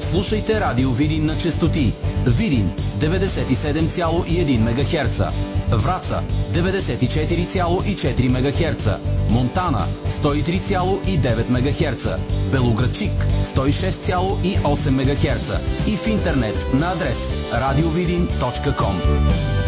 Слушайте Радио Видин на честоти: Видин 97,1 МГц, Враца 94,4 МГц, Монтана 103,9 МГц, Белоградчик 106,8 МГц и в интернет на адрес radiovidin.com.